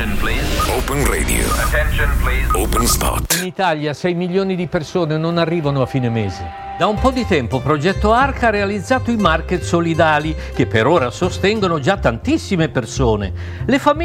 Attention please. Open Radio. Attention please. Open Spot. In Italia 6 milioni di persone non arrivano a fine mese. Da un po' di tempo Progetto Arca ha realizzato i market solidali che per ora sostengono già tantissime persone. Le famiglie